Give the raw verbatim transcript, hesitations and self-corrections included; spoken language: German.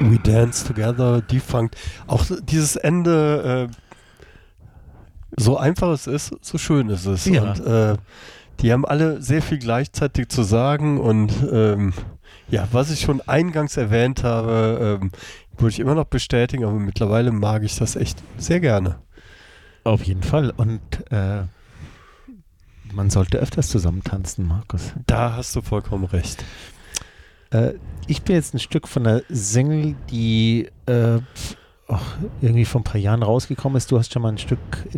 We Dance Together, Defunct. Auch dieses Ende, äh, so einfach es ist, so schön ist es. Ja. Und äh, die haben alle sehr viel gleichzeitig zu sagen und ähm, ja, was ich schon eingangs erwähnt habe, ähm, würde ich immer noch bestätigen, aber mittlerweile mag ich das echt sehr gerne. Auf jeden Fall. Und äh, man sollte öfters zusammen tanzen, Markus. Da hast du vollkommen recht. Äh, ich bin jetzt ein Stück von der Single, die äh, ach, irgendwie vor ein paar Jahren rausgekommen ist. Du hast schon mal ein Stück in